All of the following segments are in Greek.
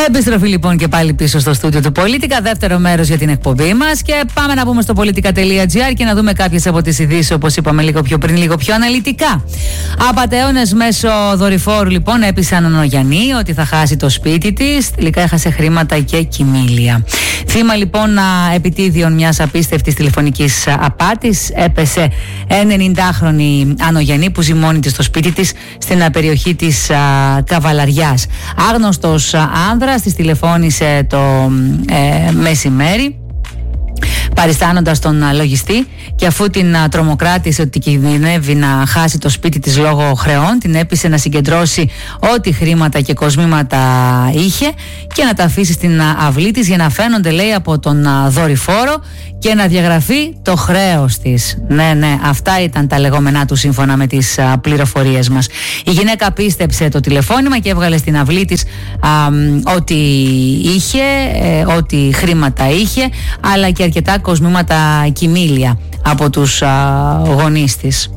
Επιστροφή λοιπόν και πάλι πίσω στο στούντιο του Πολίτικα, δεύτερο μέρος για την εκπομπή μας και πάμε να πούμε στο politica.gr και να δούμε κάποιες από τις ειδήσεις, όπως είπαμε λίγο πιο πριν, λίγο πιο αναλυτικά. Απατεώνες μέσω δορυφόρου λοιπόν έπεισαν Ανογιαννή ότι θα χάσει το σπίτι της, τελικά έχασε χρήματα και κοιμήλια. Θύμα λοιπόν επιτίδιων μιας απίστευτης τηλεφωνικής απάτης έπεσε 90χρονη Ανογιαννή που ζει μόνη της στο σπίτι της στην περιοχή της Καβαλαριάς. Άγνωστος άνδρας της τηλεφώνησε το μεσημέρι παριστάνοντας τον λογιστή και αφού την τρομοκράτησε ότι κινδυνεύει να χάσει το σπίτι της λόγω χρεών, την έπεισε να συγκεντρώσει ό,τι χρήματα και κοσμήματα είχε και να τα αφήσει στην αυλή της για να φαίνονται, λέει, από τον δορυφόρο και να διαγραφεί το χρέος της. Ναι, αυτά ήταν τα λεγόμενά του σύμφωνα με τις πληροφορίες μας. Η γυναίκα πίστεψε το τηλεφώνημα και έβγαλε στην αυλή της ό,τι είχε, ό,τι χρήματα είχε, αλλά και αρκετά κοσμήματα κοιμήλια από τους γονείς της.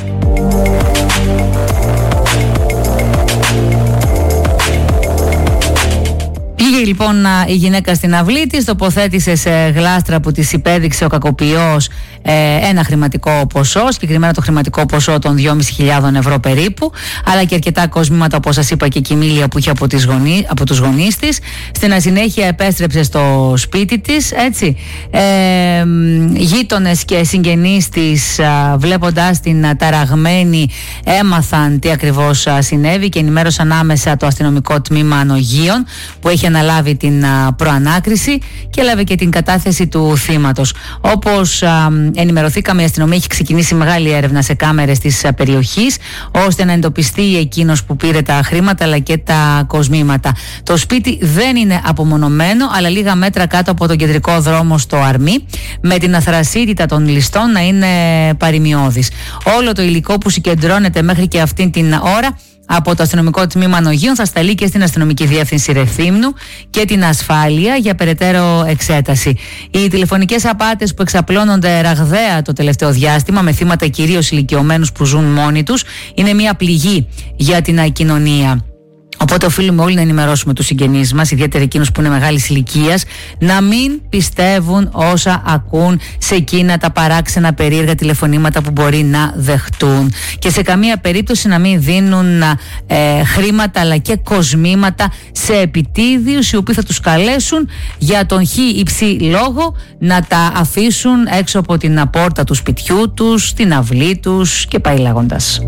Πήγε λοιπόν η γυναίκα στην αυλή της, τοποθέτησε σε γλάστρα που της υπέδειξε ο κακοποιός ένα χρηματικό ποσό, συγκεκριμένα το χρηματικό ποσό των 2.500 ευρώ περίπου, αλλά και αρκετά κοσμήματα, όπως σας είπα, και κοιμήλια που είχε από τους γονείς της. Στην συνέχεια επέστρεψε στο σπίτι της, έτσι. Γείτονες και συγγενείς της, βλέποντας την ταραγμένη, έμαθαν τι ακριβώς συνέβη και ενημέρωσαν άμεσα το αστυνομικό τμήμα Ανογείων που έχει αναλάβει την προανάκριση και έλαβε και την κατάθεση του θύματος. Όπως ενημερωθήκαμε, η αστυνομία έχει ξεκινήσει μεγάλη έρευνα σε κάμερες της περιοχής ώστε να εντοπιστεί εκείνος που πήρε τα χρήματα αλλά και τα κοσμήματα. Το σπίτι δεν είναι απομονωμένο, αλλά λίγα μέτρα κάτω από τον κεντρικό δρόμο στο Αρμί, με την αθρασίτητα των ληστών να είναι παρημιώδης. Όλο το υλικό που συγκεντρώνεται μέχρι και αυτήν την ώρα από το αστυνομικό τμήμα Ανογείων θα σταλεί και στην αστυνομική διεύθυνση Ρεθύμνου και την ασφάλεια για περαιτέρω εξέταση. Οι τηλεφωνικές απάτες που εξαπλώνονται ραγδαία το τελευταίο διάστημα, με θύματα κυρίως ηλικιωμένους που ζουν μόνοι τους, είναι μια πληγή για την κοινωνία. Οπότε οφείλουμε όλοι να ενημερώσουμε τους συγγενείς μας, ιδιαίτερα εκείνους που είναι μεγάλης ηλικίας, να μην πιστεύουν όσα ακούν σε εκείνα τα παράξενα περίεργα τηλεφωνήματα που μπορεί να δεχτούν. Και σε καμία περίπτωση να μην δίνουν χρήματα αλλά και κοσμήματα σε επιτίδιους οι οποίοι θα τους καλέσουν για τον υψή λόγο να τα αφήσουν έξω από την πόρτα του σπιτιού τους, την αυλή τους και πάει λέγοντας.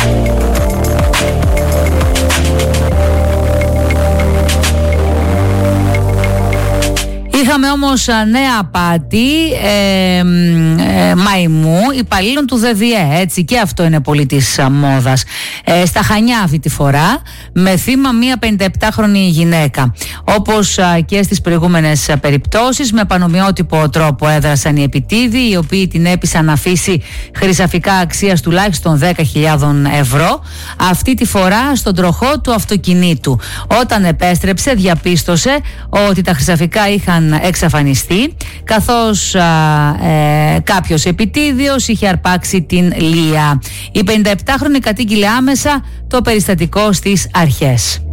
Είχαμε όμως νέα απάτη μαϊμού υπαλλήλων του ΔΔΕ, έτσι, και αυτό είναι πολύ της μόδας. Στα Χανιά αυτή τη φορά, με θύμα μία 57χρονη γυναίκα. Όπως και στις προηγούμενες περιπτώσεις, με πανομοιότυπο τρόπο έδρασαν οι επιτίδιοι, οι οποίοι την έπεισαν να αφήσει χρυσαφικά αξίας τουλάχιστον 10.000 ευρώ, αυτή τη φορά στον τροχό του αυτοκινήτου. Όταν επέστρεψε, διαπίστωσε ότι τα χρυσαφικά είχαν εξαφανιστεί, καθώς κάποιος επιτίδιος είχε αρπάξει την Λία. Η 57χρονη κατήγγειλε άμεσα το περιστατικό στις αρχές.